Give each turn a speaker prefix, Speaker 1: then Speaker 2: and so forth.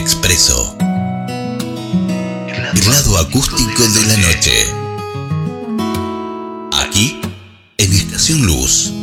Speaker 1: Expreso. El lado acústico de la noche. Aquí, en Estación Luz.